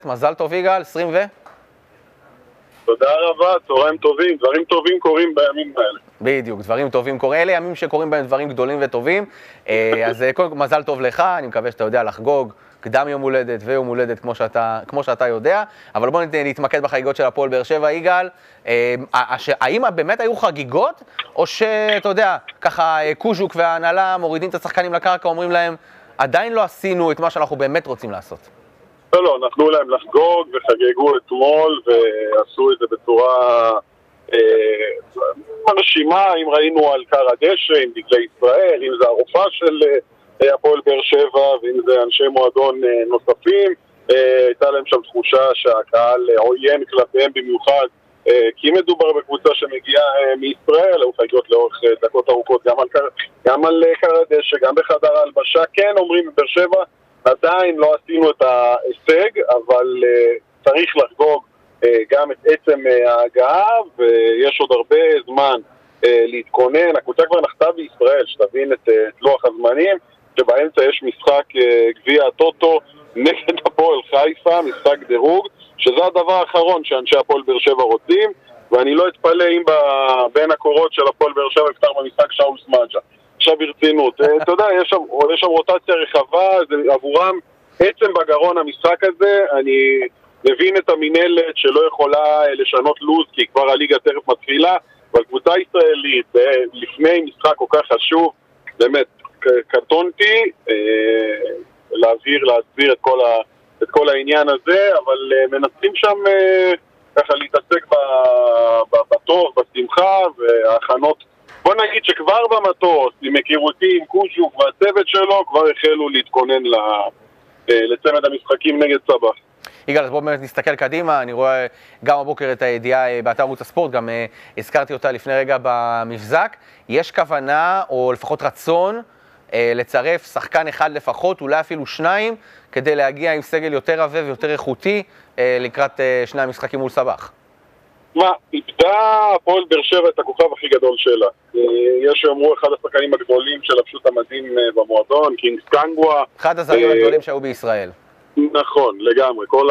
מזל טוב יגאל, 20 ו? תודה רבה, צהריים טובים, דברים טובים קורים בימים האלה. בדיוק, דברים טובים קורים, אלה ימים שקורים בהם דברים גדולים וטובים, אז קודם כל מזל טוב לך, אני מקווה שאתה יודע לחגוג קדם יום הולדת ויום הולדת כמו שאתה יודע, אבל בואו נתמקד בחגיגות של הפועל באר שבע. יגאל, האם באמת היו חגיגות, או שאתה יודע, ככה קוז'וק וההנהלה מורידים את השחקנים לקרקע, אומרים להם, עדיין לא עשינו את מה שאנחנו באמת רוצים לעשות? לא, נתנו להם לחגוג וחגגו אתמול ועשו את זה בצורה מרשימה. אם ראינו על קר הדשא עם דגלי ישראל, אם זה הרופאה של הפועל באר שבע ואם זה אנשי מועדון נוספים, הייתה להם שם תחושה שהקהל עוין כלפיהם במיוחד, כי מדובר בקבוצה שמגיעה מישראל. היו חגיגות לאורך דקות ארוכות גם על קר הדשא, גם בחדר ההלבשה. כן, אומרים בבאר שבע עדיין לא עשינו את ההישג, אבל צריך לחגוג גם את עצם ההגעה, ויש עוד הרבה זמן להתכונן. הקבוצה כבר נחתה בישראל, שתבין את לוח הזמנים, שבאמצע יש משחק גביע הטוטו נגד הפועל חיפה, משחק דירוג, שזה הדבר האחרון שאנשי הפועל באר שבע רוצים, ואני לא אתפלא אם בין הקורות של הפועל באר שבע יפתח במשחק שאול סמאג'ה. עכשיו ברצינות, אתה יודע, יש שם רוטציה רחבה, זה עבורם עצם בגרון המשחק הזה. אני מבין את המנהלת שלא יכולה לשנות לוז, כי כבר הליגה תכף מתחילה, אבל קבוצה ישראלית לפני משחק כל כך חשוב, באמת, קטונתי להסביר את כל העניין הזה, אבל מנסים שם ככה להתעסק בטוב, בשמחה וההכנות. בוא נגיד שכבר במטוס, עם היכרותי עם קוז'וק והצוות שלו, כבר החלו להתכונן לצמד המשחקים נגד סבח. יגאל, אז בואו באמת נסתכל קדימה. אני רואה גם הבוקר את הידיעה באתר ערוץ הספורט, גם הזכרתי אותה לפני רגע במבזק. יש כוונה, או לפחות רצון, לצרף שחקן אחד לפחות, אולי אפילו שניים, כדי להגיע עם סגל יותר עבה ויותר איכותי לקראת שני המשחקים מול סבח. מה, איבדה הפועל באר שבע את הכוכב הכי גדול שלה. יש שאומרו אחד השחקנים הגדולים של הפשוט המדהים במועדון, קינגס קנגווה. אחד הזרים הגדולים שהיו בישראל. נכון, לגמרי. כל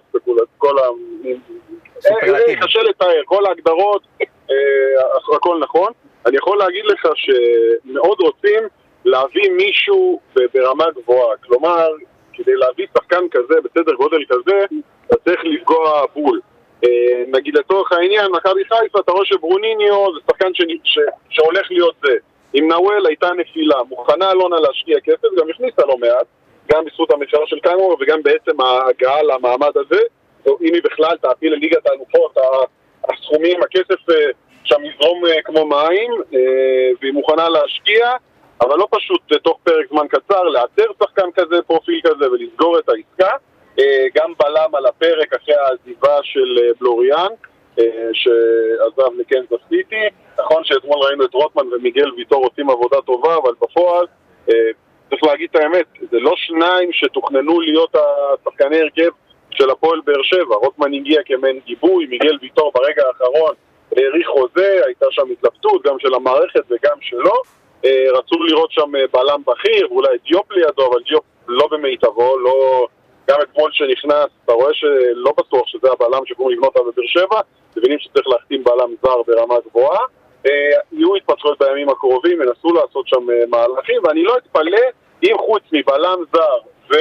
קשה לתאר, כל ההגדרות, הכל נכון. אני יכול להגיד לך שמאוד רוצים להביא מישהו ברמה גבוהה. כלומר, כדי להביא שחקן כזה, בסדר גודל כזה, אתה צריך לפגוע בול. נגיד לתוך העניין, מכבי חיפה, אתה רואה שברוניניו זה שחקן שהולך להיות זה. עם נאוול הייתה נפילה, מוכנה אלונה להשקיע כסף, גם הכניסה לא מעט, גם בזכות המחשרה של קנגווה וגם בעצם ההגעה למעמד הזה. אם היא בכלל תעפיל לליגת האלופות, הסכומים, הכסף שם יזרום כמו מים, והיא מוכנה להשקיע, אבל לא פשוט תוך פרק זמן קצר לאתר שחקן כזה, פרופיל כזה, ולסגור את העסקה. גם בלם על הפרק אחרי העזיבה של בלוריאן, שעזב לקנזס סיטי. נכון שאתמול ראינו את רוטמן ומיגל ויטור עושים עבודה טובה, אבל בפועל צריך להגיד את האמת, זה לא שניים שתוכננו להיות השחקני הרכב של הפועל באר שבע. רוטמן הגיע כמעין גיבוי, מיגל ויטור ברגע האחרון העריך חוזה, הייתה שם התלבטות גם של המערכת וגם שלו. רצו לראות שם בלם בכיר, ואולי דיופ לידו, אבל דיופ לא במיטבו, לא... גם אתמול שנכנס, אתה רואה שלא בטוח שזה הבלם שקוראים לבנות עליו בבאר שבע, מבינים שצריך להחתים בלם זר ברמה גבוהה. יהיו התפתחויות בימים הקרובים, ינסו לעשות שם מהלכים, ואני לא אתפלא אם חוץ מבלם זר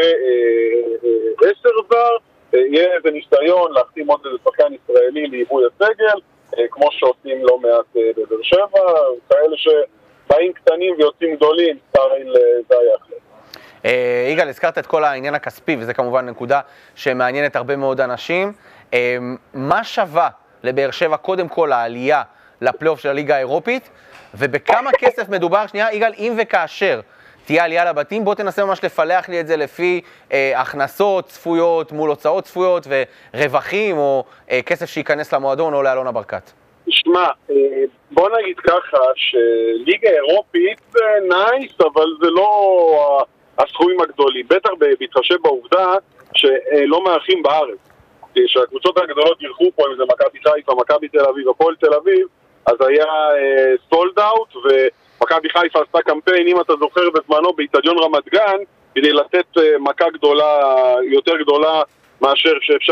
ו10 זר, יהיה איזה ניסיון להחתים עוד איזה שחקן ישראלי ליבוי הסגל, כמו שעושים לא מעט בבאר שבע, כאלה שבאים קטנים ויוצאים גדולים, סטאריל זה היה אחר. יגאל, הזכרת את כל העניין הכספי, וזה כמובן נקודה שמעניינת הרבה מאוד אנשים. מה שווה לבאר שבע קודם כל העלייה לפלייאוף של הליגה האירופית, ובכמה כסף מדובר, שנייה, יגאל, אם וכאשר תהיה עלייה לבתים, בוא תנסה ממש לפלח לי את זה לפי הכנסות צפויות מול הוצאות צפויות, ורווחים או כסף שייכנס למועדון או לאלונה ברקת. תשמע, בוא נגיד ככה, שליגה אירופית זה נייס, אבל זה לא... הסכומים הגדולים, בטח בהתחשב בעובדה שלא מארחים בארץ. שהקבוצות הגדולות ילכו פה, אם זה מכבי חיפה, מכבי תל אביב, הפועל תל אביב, אז היה סולד אאוט, ומכבי חיפה עשתה קמפיין, אם אתה זוכר בזמנו, באצטדיון רמת גן, כדי לתת מכה גדולה, יותר גדולה מאשר שאפשר